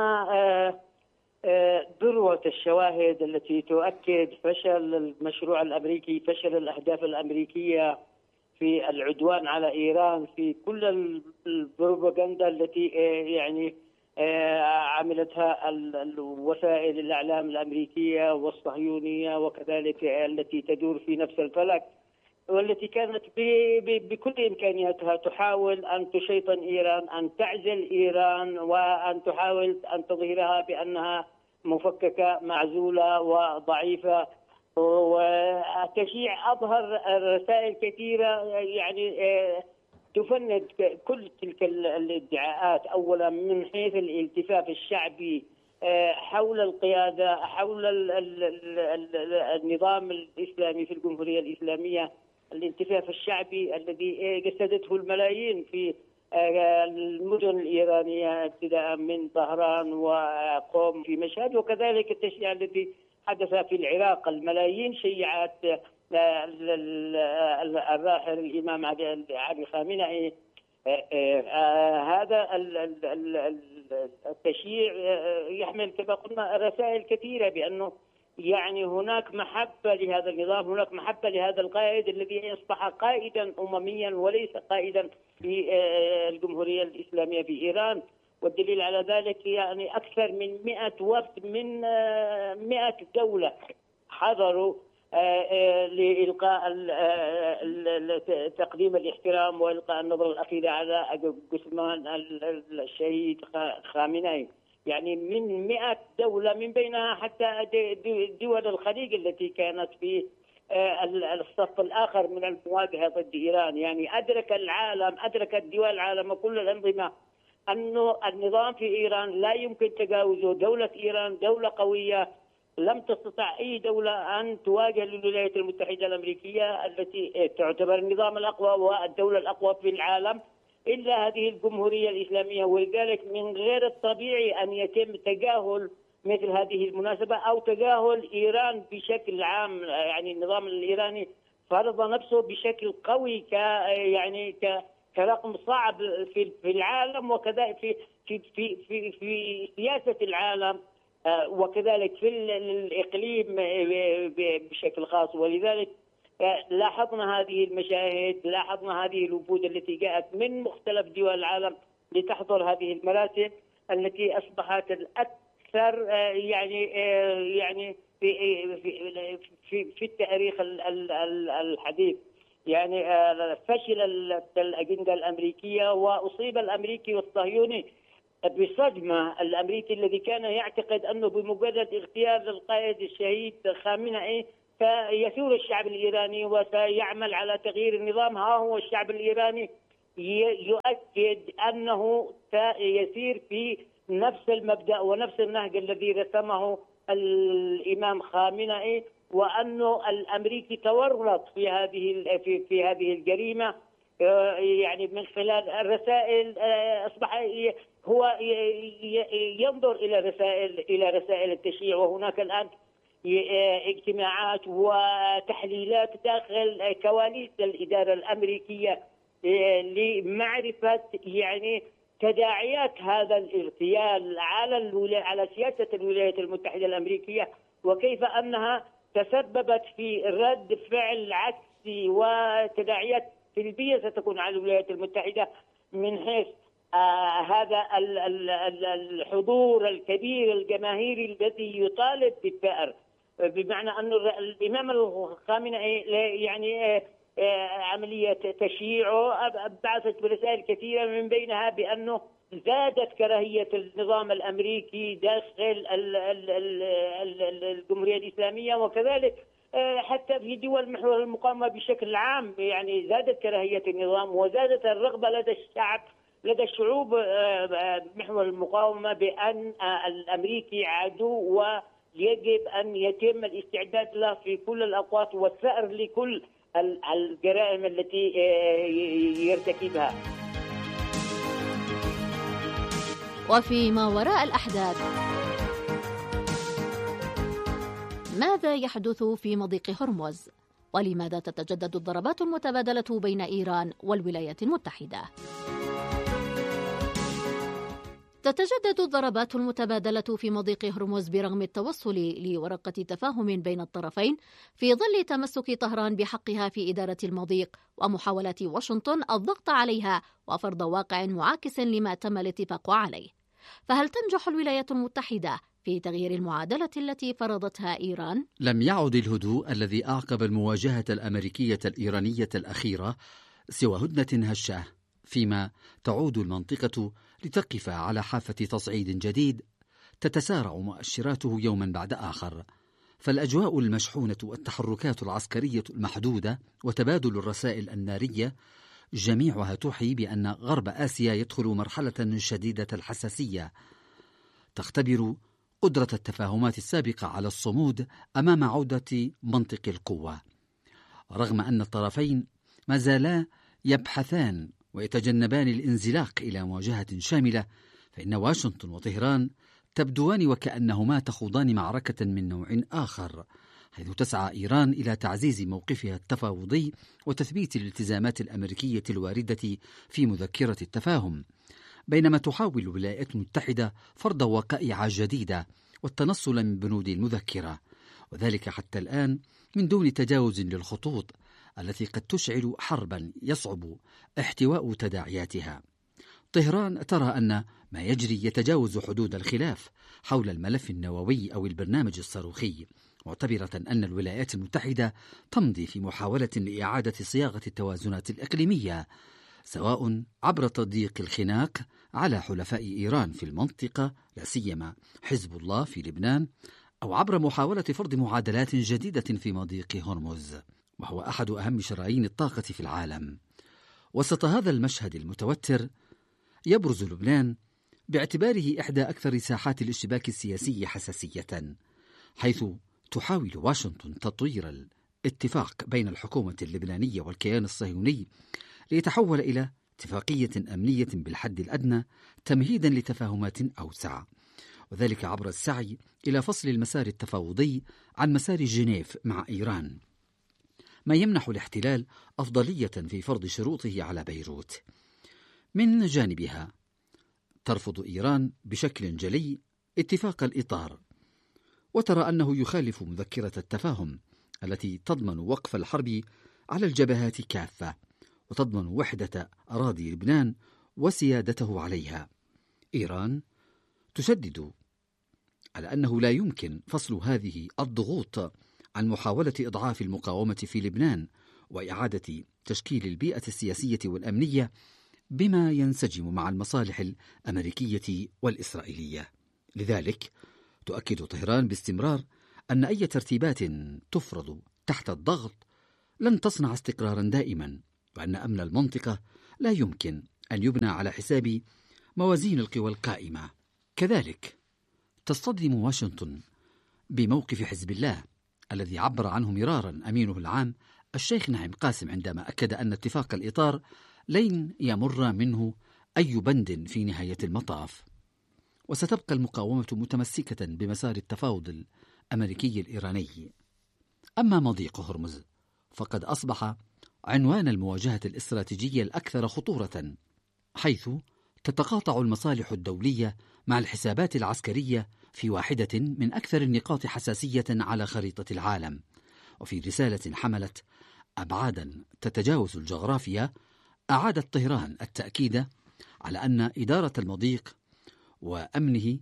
ذروة الشواهد التي تؤكد فشل المشروع الأمريكي، فشل الأهداف الأمريكية في العدوان على إيران، في كل البروباغندا التي يعني عملتها الوسائل الإعلام الأمريكية والصهيونية، وكذلك التي تدور في نفس الفلك، والتي كانت بكل إمكانياتها تحاول أن تشيطن إيران، أن تعزل إيران، وأن تحاول أن تظهرها بأنها مفككة معزولة وضعيفة. والتشييع أظهر رسائل كثيرة يعني تفند كل تلك الادعاءات، أولا من حيث الالتفاف الشعبي حول القيادة، حول النظام الإسلامي في الجمهورية الإسلامية، الالتفاف الشعبي الذي جسدته الملايين في المدن الإيرانية ابتداء من طهران وقوم في مشهد، وكذلك التشييع الذي حدث في العراق، الملايين شيعت الراحل الإمام علي خامنئي. هذا التشييع يحمل كما قلنا رسائل كثيرة بأنه يعني هناك محبة لهذا النظام، هناك محبة لهذا القائد الذي أصبح قائدا أمميا وليس قائدا في الجمهورية الإسلامية في إيران. والدليل على ذلك يعني أكثر من 100 وفد من 100 دولة حضروا لإلقاء تقديم الاحترام وإلقاء النظرة الأخيرة على جثمان الشهيد خامنئي، يعني من 100 دولة، من بينها حتى دول الخليج التي كانت في الصف الآخر من المواجهة ضد إيران. يعني أدرك العالم، أدركت دول العالم وكل الأنظمة أنه النظام في إيران لا يمكن تجاوزه. دولة إيران دولة قوية، لم تستطع أي دولة أن تواجه الولايات المتحدة الأمريكية التي تعتبر النظام الأقوى والدولة الأقوى في العالم إلا هذه الجمهورية الإسلامية. ولذلك من غير الطبيعي أن يتم تجاهل مثل هذه المناسبة أو تجاهل إيران بشكل عام. يعني النظام الإيراني فرض نفسه بشكل قوي كرقم صعب في العالم، وكذلك في سياسة العالم، وكذلك في الإقليم بشكل خاص. ولذلك لاحظنا هذه المشاهد، لاحظنا هذه الوفود التي جاءت من مختلف دول العالم لتحضر هذه المراسم. التي أصبحت الأكثر يعني في التاريخ الحديث. يعني فشل الأجندة الأمريكية، وأصيب الأمريكي والصهيوني بصدمة. الأمريكي الذي كان يعتقد أنه بمجرد اغتيال القائد الشهيد خامنئي فيثور الشعب الإيراني وسيعمل على تغيير النظام، ها هو الشعب الإيراني يؤكد أنه سيسير في نفس المبدأ ونفس النهج الذي رسمه الإمام خامنئي، وأنه الأمريكي تورط في هذه الجريمة. يعني من خلال الرسائل أصبح هو ينظر إلى رسائل التشييع، وهناك الآن اجتماعات وتحليلات داخل كواليس الإدارة الأمريكية لمعرفة يعني تداعيات هذا الاغتيال على سياسة الولايات المتحدة الأمريكية، وكيف أنها تسببت في رد فعل عكسي وتداعيات سلبية ستكون على الولايات المتحدة، من حيث هذا الحضور الكبير الجماهيري الذي يطالب بالثأر، بمعنى أن الإمام الخامنئي يعني عملية تشييعه بعثت برسائل كثيرة، من بينها بأنه زادت كراهية النظام الأمريكي داخل الجمهورية الإسلامية، وكذلك حتى في دول محور المقاومة بشكل عام. يعني زادت كراهية النظام وزادت الرغبة لدى الشعوب محور المقاومة بأن الأمريكي عدو، ويجب أن يتم الاستعداد له في كل الأوقات والثأر لكل الجرائم التي يرتكبها. وفيما وراء الأحداث، ماذا يحدث في مضيق هرمز؟ ولماذا تتجدد الضربات المتبادلة بين إيران والولايات المتحدة؟ تتجدد الضربات المتبادلة في مضيق هرمز برغم التوصل لورقة تفاهم بين الطرفين، في ظل تمسك طهران بحقها في إدارة المضيق ومحاولة واشنطن الضغط عليها وفرض واقع معاكس لما تم الاتفاق عليه. فهل تنجح الولايات المتحدة في تغيير المعادلة التي فرضتها إيران؟ لم يعد الهدوء الذي أعقب المواجهة الأمريكية الإيرانية الأخيرة سوى هدنة هشة، فيما تعود المنطقة لتقف على حافة تصعيد جديد تتسارع مؤشراته يوما بعد آخر. فالأجواء المشحونة والتحركات العسكرية المحدودة وتبادل الرسائل النارية جميعها توحي بأن غرب آسيا يدخل مرحلة شديدة الحساسية تختبر قدرة التفاهمات السابقة على الصمود أمام عودة منطق القوة. رغم أن الطرفين ما زالا يبحثان ويتجنبان الانزلاق إلى مواجهة شاملة، فإن واشنطن وطهران تبدوان وكأنهما تخوضان معركة من نوع آخر، حيث تسعى إيران إلى تعزيز موقفها التفاوضي وتثبيت الالتزامات الأمريكية الواردة في مذكرة التفاهم، بينما تحاول الولايات المتحدة فرض وقائع جديدة والتنصل من بنود المذكرة، وذلك حتى الآن من دون تجاوز للخطوط التي قد تشعل حربا يصعب احتواء تداعياتها. طهران ترى أن ما يجري يتجاوز حدود الخلاف حول الملف النووي أو البرنامج الصاروخي، معتبرة أن الولايات المتحدة تمضي في محاولة لإعادة صياغة التوازنات الإقليمية، سواء عبر تضييق الخناق على حلفاء إيران في المنطقة، لا سيما حزب الله في لبنان، أو عبر محاولة فرض معادلات جديدة في مضيق هرمز، وهو أحد أهم شرايين الطاقة في العالم. وسط هذا المشهد المتوتر يبرز لبنان باعتباره إحدى أكثر ساحات الاشتباك السياسي حساسية، حيث تحاول واشنطن تطوير الاتفاق بين الحكومة اللبنانية والكيان الصهيوني ليتحول إلى اتفاقية أمنية بالحد الأدنى تمهيدا لتفاهمات أوسع، وذلك عبر السعي إلى فصل المسار التفاوضي عن مسار جنيف مع إيران، ما يمنح الاحتلال أفضلية في فرض شروطه على بيروت. من جانبها ترفض إيران بشكل جلي اتفاق الإطار، وترى أنه يخالف مذكرة التفاهم التي تضمن وقف الحرب على الجبهات كافة وتضمن وحدة أراضي لبنان وسيادته عليها. إيران تشدد على أنه لا يمكن فصل هذه الضغوط عن محاولة إضعاف المقاومة في لبنان وإعادة تشكيل البيئة السياسية والأمنية بما ينسجم مع المصالح الأمريكية والإسرائيلية. لذلك تؤكد طهران باستمرار أن أي ترتيبات تفرض تحت الضغط لن تصنع استقرارا دائما، وأن أمن المنطقة لا يمكن أن يبنى على حساب موازين القوى القائمة. كذلك تصطدم واشنطن بموقف حزب الله الذي عبر عنه مرارا أمينه العام الشيخ نعيم قاسم عندما أكد أن اتفاق الإطار لن يمر منه أي بند في نهاية المطاف، وستبقى المقاومة متمسكة بمسار التفاوض الأمريكي الإيراني. أما مضيق هرمز فقد أصبح عنوان المواجهة الاستراتيجية الأكثر خطورة، حيث تتقاطع المصالح الدولية مع الحسابات العسكرية في واحدة من أكثر النقاط حساسية على خريطة العالم. وفي رسالة حملت أبعادا تتجاوز الجغرافيا، أعادت طهران التأكيد على أن إدارة المضيق وأمنه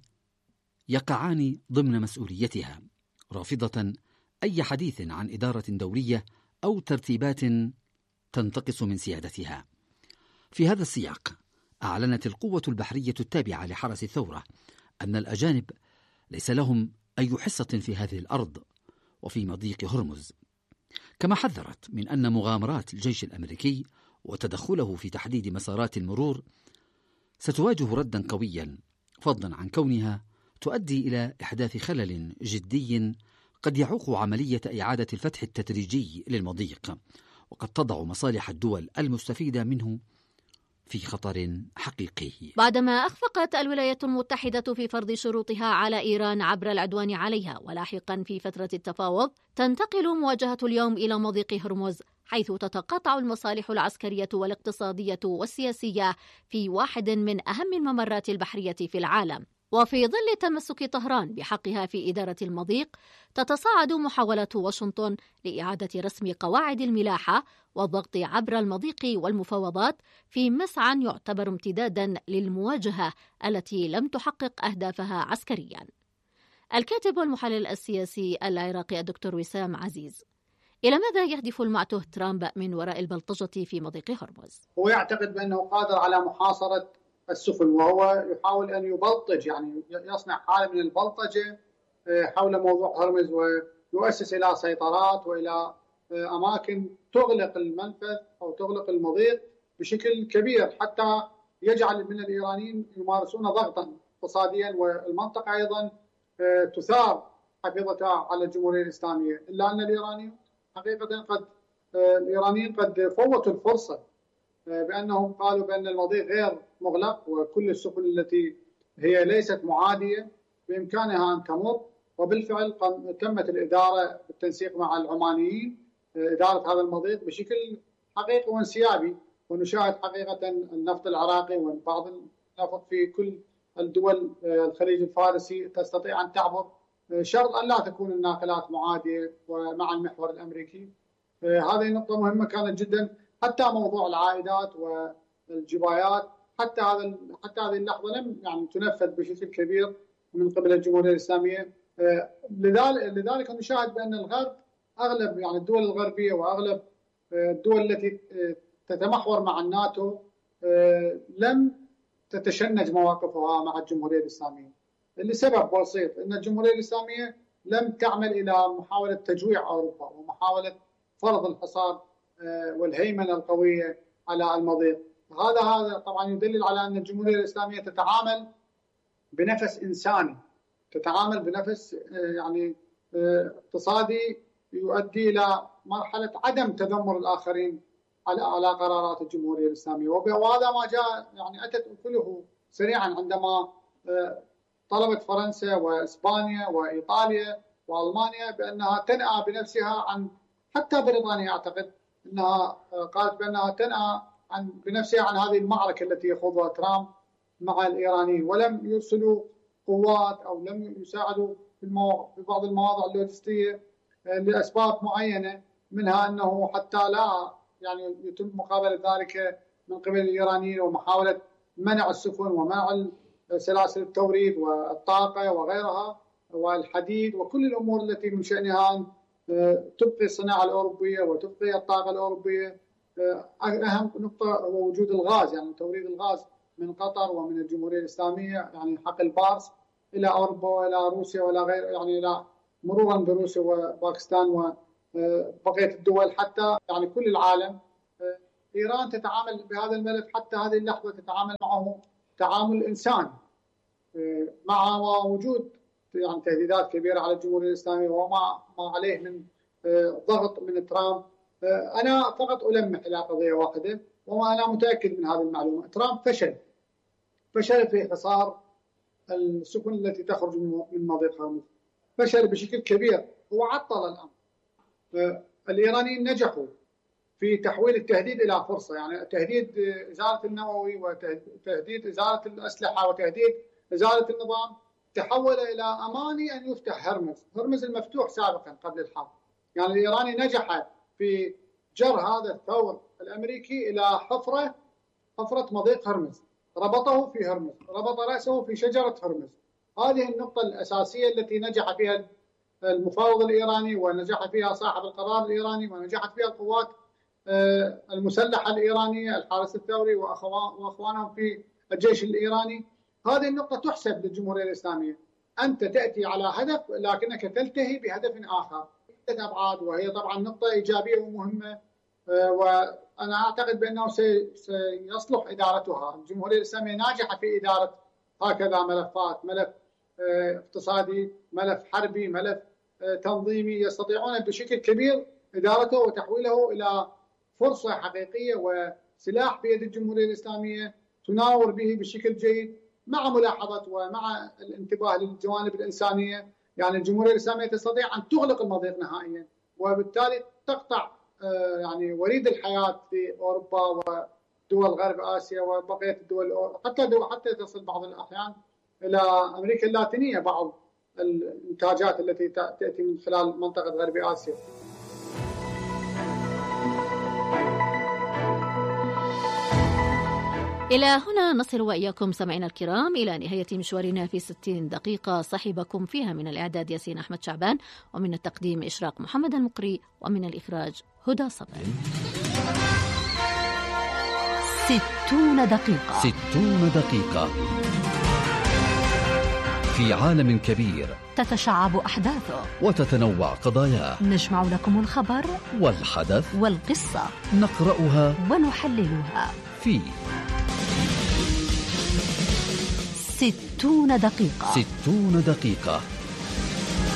يقعان ضمن مسؤوليتها، رافضة أي حديث عن إدارة دولية أو ترتيبات تنتقص من سيادتها. في هذا السياق أعلنت القوة البحرية التابعة لحرس الثورة أن الأجانب ليس لهم أي حصة في هذه الأرض وفي مضيق هرمز، كما حذرت من أن مغامرات الجيش الأمريكي وتدخله في تحديد مسارات المرور ستواجه ردا قويا، فضلا عن كونها تؤدي إلى إحداث خلل جدي قد يعوق عملية إعادة الفتح التدريجي للمضيق، وقد تضع مصالح الدول المستفيدة منه في خطر حقيقي. بعدما أخفقت الولايات المتحدة في فرض شروطها على إيران عبر العدوان عليها، ولاحقا في فترة التفاوض تنتقل مواجهة اليوم إلى مضيق هرمز، حيث تتقاطع المصالح العسكرية والاقتصادية والسياسية في واحد من أهم الممرات البحرية في العالم. وفي ظل تمسك طهران بحقها في إدارة المضيق، تتصاعد محاولة واشنطن لإعادة رسم قواعد الملاحة والضغط عبر المضيق والمفاوضات في مسعى يعتبر امتدادا للمواجهة التي لم تحقق أهدافها عسكريا. الكاتب والمحلل السياسي العراقي الدكتور وسام عزيز، إلى ماذا يهدف المعتوه ترامب من وراء البلطجة في مضيق هرمز؟ هو يعتقد بأنه قادر على محاصرة السفن، وهو يحاول أن يبلطج، يعني يصنع حالة من البلطجة حول موضوع هرمز، ويؤسس إلى سيطرات وإلى أماكن تغلق المنفذ أو تغلق المضيق بشكل كبير، حتى يجعل من الإيرانيين يمارسون ضغطا اقتصاديا، والمنطقة أيضا تثار حفيظتها على الجمهورية الإسلامية. إلا أن الإيرانيين قد فوتوا الفرصة بأنهم قالوا بأن المضيق غير مغلق، وكل السفن التي هي ليست معادية بإمكانها أن تمر. وبالفعل تمت الإدارة بالتنسيق مع العمانيين إدارة هذا المضيق بشكل حقيقي وانسيابي، ونشاهد حقيقة النفط العراقي وبعض النفط في كل الدول الخليج الفارسي تستطيع أن تعبر، شرط أن لا تكون الناقلات معادية ومع المحور الأمريكي. هذه نقطة مهمة كانت جدا. حتى موضوع العائدات والجبايات حتى هذه اللحظة لم تنفذ بشكل كبير من قبل الجمهورية الإسلامية. لذلك نشاهد بأن الغرب أغلب الدول الغربية وأغلب الدول التي تتمحور مع الناتو لم تتشنج مواقفها مع الجمهورية الإسلامية، لسبب بسيط، أن الجمهورية الإسلامية لم تعمل إلى محاولة تجويع أوروبا ومحاولة فرض الحصار والهيمنة القوية على المضيق. هذا طبعا يدلل على أن الجمهورية الإسلامية تتعامل بنفس إنساني، تتعامل بنفس اقتصادي يؤدي إلى مرحلة عدم تذمر الآخرين على قرارات الجمهورية الإسلامية. وهذا ما جاء أتت أكله سريعا عندما طلبت فرنسا وإسبانيا وإيطاليا وألمانيا بأنها تنأى بنفسها عن، حتى بريطانيا أعتقد أنها قالت بأنها تنأى بنفسها عن هذه المعركة التي يخوضها ترامب مع الإيرانيين، ولم يرسلوا قوات أو لم يساعدوا في بعض المواضع اللوجستية لأسباب معينة، منها أنه حتى لا يتم مقابلة ذلك من قبل الإيرانيين ومحاولة منع السفن ومنع سلاسل التوريد والطاقة وغيرها والحديد وكل الأمور التي من شأنها أن تبقي الصناعة الأوروبية وتبقي الطاقة الأوروبية. أهم نقطة هو وجود الغاز، يعني توريد الغاز من قطر ومن الجمهورية الإسلامية، يعني حقل بارس إلى أوروبا وإلى روسيا ولا غير، يعني إلى مرورا بروسيا وباكستان وبقية الدول حتى يعني كل العالم. إيران تتعامل بهذا الملف حتى هذه اللحظة تتعامل معه تعامل إنساني، مع وجود يعني تهديدات كبيرة على الجمهورية الإسلامية وما عليه من ضغط من ترامب. أنا فقط ألمح إلى قضية واحدة وما أنا متأكد من هذه المعلومة. ترامب فشل في حصار السفن التي تخرج من مضيق هرمز، فشل بشكل كبير، هو عطل الأمر. الإيرانيين نجحوا في تحويل التهديد إلى فرصة، يعني تهديد إزالة النووي وتهديد إزالة الأسلحة وتهديد إزالة النظام تحول إلى أماني أن يفتح هرمز المفتوح سابقا قبل الحرب. يعني الإيراني نجح في جر هذا الثور الأمريكي إلى حفرة مضيق هرمز، ربطه في هرمز، ربط رأسه في شجرة هرمز. هذه النقطة الأساسية التي نجح فيها المفاوض الإيراني ونجح فيها صاحب القرار الإيراني ونجحت فيها القوات المسلحة الإيرانية، الحرس الثوري وأخوانهم في الجيش الإيراني. هذه النقطة تحسب للجمهورية الإسلامية. أنت تأتي على هدف لكنك تلتهي بهدف آخر، عدة أبعاد، وهي طبعا نقطة إيجابية ومهمة، وأنا أعتقد بأنه سيصلح إدارتها. الجمهورية الإسلامية ناجحة في إدارة هكذا ملفات، ملف اقتصادي، ملف حربي، ملف تنظيمي، يستطيعون بشكل كبير إدارته وتحويله إلى فرصة حقيقية وسلاح بيد الجمهورية الإسلامية تناور به بشكل جيد، مع ملاحظة ومع الانتباه للجوانب الإنسانية. يعني الجمهورية الإسلامية تستطيع أن تغلق المضيق نهائيا، وبالتالي تقطع يعني وريد الحياة في أوروبا ودول غرب آسيا وبقية الدول، حتى تصل بعض الأحيان إلى أمريكا اللاتينية بعض الإنتاجات التي تأتي من خلال منطقة غرب آسيا. إلى هنا نصل وإياكم سمعنا الكرام إلى نهاية مشوارنا في 60 دقيقة، صاحبكم فيها من الإعداد ياسين أحمد شعبان، ومن التقديم إشراق محمد المقري، ومن الإخراج هدى صبري. 60 دقيقة. 60 دقيقة في عالم كبير تتشعب أحداثه وتتنوع قضاياه، نجمع لكم الخبر والحدث والقصة، نقرأها ونحللها في 60 دقيقة. 60 دقيقة